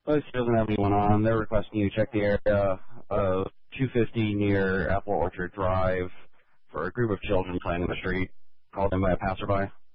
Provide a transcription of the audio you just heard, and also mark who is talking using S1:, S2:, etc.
S1: Most doesn't have anyone on. They're requesting you check the area of 250 near Apple Orchard Drive for a group of children playing in the street, called in by a passerby.